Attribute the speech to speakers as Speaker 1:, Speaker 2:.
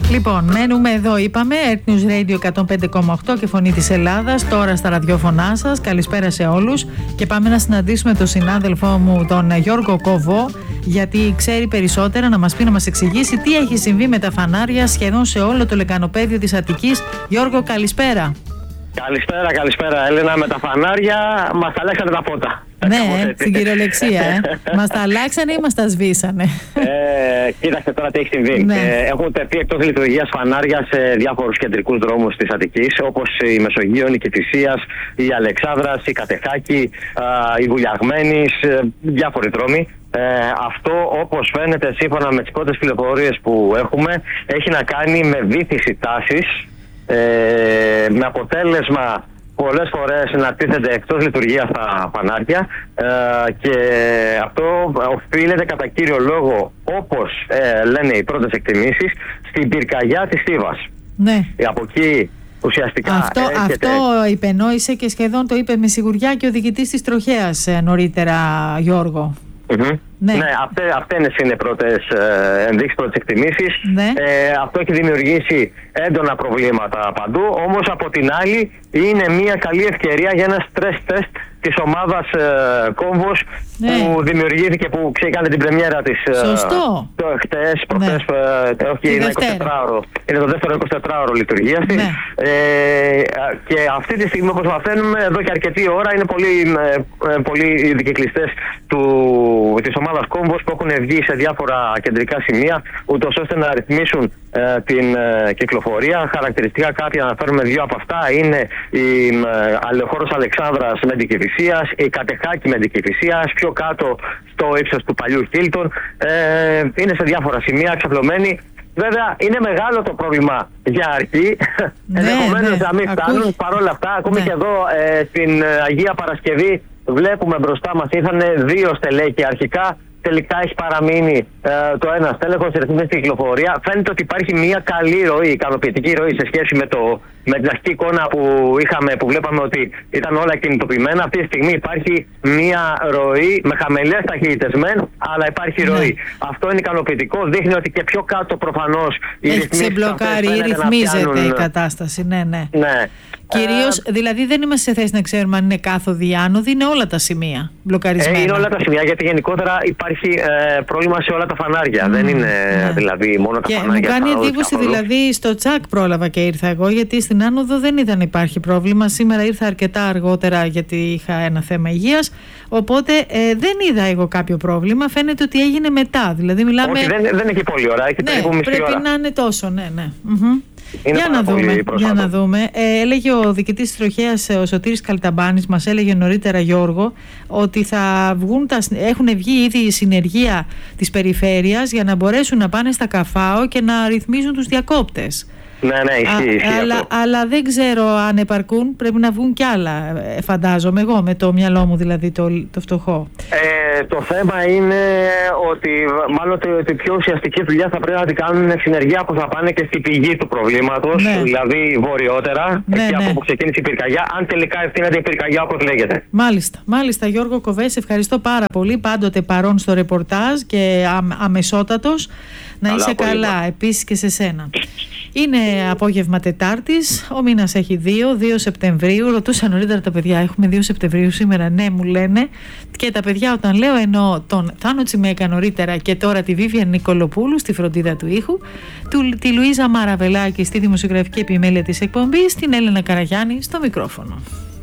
Speaker 1: Λοιπόν, μένουμε εδώ, είπαμε. Earth News Radio 105,8 και Φωνή της Ελλάδας. Τώρα στα ραδιόφωνά σας. Καλησπέρα σε όλους. Και πάμε να συναντήσουμε τον συνάδελφό μου, τον Γιώργο Κοβό, γιατί ξέρει περισσότερα, να μας πει, να μας εξηγήσει τι έχει συμβεί με τα φανάρια σχεδόν σε όλο το λεκανοπέδιο της Αττικής. Γιώργο, καλησπέρα.
Speaker 2: Καλησπέρα Έλενα. Με τα φανάρια μας τα αλλάξανε τα φώτα.
Speaker 1: Ναι, στην κυριολεξία. Μας τα αλλάξανε ή μας τα σβήσανε?
Speaker 2: Κοίταξε τώρα τι έχει συμβεί.
Speaker 1: Ναι.
Speaker 2: Έχουν τεθεί εκτός λειτουργίας φανάρια σε διάφορους κεντρικούς δρόμους της Αττικής, όπως η Μεσογείων, η Κηφισίας, η Αλεξάνδρας, η Κατεχάκη, η Βουλιαγμένης, διάφοροι δρόμοι. Αυτό, όπως φαίνεται σύμφωνα με τις πρώτες πληροφορίες που έχουμε, έχει να κάνει με βύθιση τάσης, με αποτέλεσμα πολλές φορές να τίθενται εκτός λειτουργία τα φανάρια, και αυτό οφείλεται κατά κύριο λόγο, όπως λένε οι πρώτες εκτιμήσεις, στην πυρκαγιά της Θήβας.
Speaker 1: Ναι.
Speaker 2: Από εκεί ουσιαστικά
Speaker 1: αυτό υπενόησε και σχεδόν το είπε με σιγουριά και ο διοικητής της Τροχέας νωρίτερα, Γιώργο.
Speaker 2: Ναι, αυτές είναι πρώτες ενδείξεις, πρώτες εκτιμήσεις.
Speaker 1: Ναι.
Speaker 2: Αυτό έχει δημιουργήσει έντονα προβλήματα παντού. Όμως από την άλλη είναι μια καλή ευκαιρία για ένα stress test της ομάδας Κόμβος, ναι, που δημιουργήθηκε, που έκανε την πρεμιέρα της.
Speaker 1: Σωστό.
Speaker 2: Χτες, προχτές,
Speaker 1: ναι,
Speaker 2: όχι, είναι 24ωρο. Είναι το δεύτερο 24ωρο λειτουργίας της.
Speaker 1: Ναι.
Speaker 2: Και αυτή τη στιγμή, όπως μαθαίνουμε, εδώ και αρκετή ώρα είναι πολλοί οι δικυκλιστές της ομάδας Κόμβος που έχουν βγει σε διάφορα κεντρικά σημεία, ούτως ώστε να ρυθμίσουν την κυκλοφορία. Χαρακτηριστικά κάποια, να φέρουμε δύο από αυτά, είναι η Αλεοχώρος Αλεξάνδρας με την Κηφισίας, η Κατεχάκη με την Κηφισίας, πιο κάτω στο ύψος του παλιού Χίλτον. Είναι σε διάφορα σημεία εξαπλωμένοι. Βέβαια είναι μεγάλο το πρόβλημα για αρχή.
Speaker 1: Ναι,
Speaker 2: ενδεχομένως να μην φτάνουν. Παρ' όλα αυτά, ακόμη και εδώ στην Αγία Παρασκευή, βλέπουμε μπροστά μας ήρθαν δύο στελέχη αρχικά. Τελικά έχει παραμείνει το ένα στέλεχος, ρυθμίζει την κυκλοφορία. Φαίνεται ότι υπάρχει μια καλή ροή, ικανοποιητική ροή σε σχέση με την αρχική εικόνα που βλέπαμε ότι ήταν όλα κινητοποιημένα. Αυτή τη στιγμή υπάρχει μια ροή με χαμηλές ταχύτητες μεν, αλλά υπάρχει ροή. Αυτό είναι ικανοποιητικό. Δείχνει ότι και πιο κάτω προφανώς
Speaker 1: έχει ξεμπλοκάρει, ρυθμίζεται η κατάσταση. Ναι. Κυρίως, δηλαδή δεν είμαστε σε θέση να ξέρουμε αν είναι κάθοδοι ή άνοδοι, είναι όλα τα σημεία μπλοκαρισμένα.
Speaker 2: Είναι όλα τα σημεία, γιατί γενικότερα υπάρχει πρόβλημα σε όλα τα φανάρια. Δεν είναι δηλαδή μόνο τα φανάρια.
Speaker 1: Και μου κάνει εντύπωση, δηλαδή στο Τσακ πρόλαβα και ήρθα εγώ, γιατί στην άνοδο δεν είδα να υπάρχει πρόβλημα. Σήμερα ήρθα αρκετά αργότερα γιατί είχα ένα θέμα υγείας. Οπότε δεν είδα εγώ κάποιο πρόβλημα. Φαίνεται ότι έγινε μετά. Δηλαδή μιλάμε.
Speaker 2: Όχι, δεν έχει πολύ ώρα. Έχει περίπου μισή ώρα.
Speaker 1: Πρέπει να είναι τόσο, ναι.
Speaker 2: Για
Speaker 1: να δούμε. Έλεγε ο διοικητής της Τροχέας, ο Σωτήρης Καλταμπάνης, μας έλεγε νωρίτερα, Γιώργο, ότι έχουν βγει ήδη η συνεργεία της περιφέρειας για να μπορέσουν να πάνε στα ΚΑΦΑΟ και να ρυθμίζουν τους διακόπτες.
Speaker 2: Ναι, ισχύει
Speaker 1: αλλά δεν ξέρω αν επαρκούν. Πρέπει να βγουν κι άλλα, φαντάζομαι εγώ, με το μυαλό μου δηλαδή το φτωχό.
Speaker 2: Το θέμα είναι ότι μάλλον η πιο ουσιαστική δουλειά θα πρέπει να την κάνουν συνεργεία που θα πάνε και στην πηγή του προβλήματος, δηλαδή βορειότερα, εκεί από όπου ξεκίνησε η πυρκαγιά, αν τελικά ευθύνεται η πυρκαγιά όπως λέγεται.
Speaker 1: Μάλιστα, Γιώργο Κοβέ, σε ευχαριστώ πάρα πολύ. Πάντοτε παρόν στο ρεπορτάζ και αμεσότατος. Να είσαι καλά, επίσης και σε σένα. Είναι απόγευμα Τετάρτης, ο μήνας έχει 2 Σεπτεμβρίου. Ρωτούσα νωρίτερα τα παιδιά, έχουμε 2 Σεπτεμβρίου σήμερα? Ναι, μου λένε. Και τα παιδιά, όταν λέω, εννοώ τον Θάνο Τσιμέκα νωρίτερα και τώρα τη Βίβιαν Νικολοπούλου στη φροντίδα του ήχου, τη Λουίζα Μαραβελάκη στη δημοσιογραφική επιμέλεια της εκπομπής, την Έλενα Καραγιάννη στο μικρόφωνο.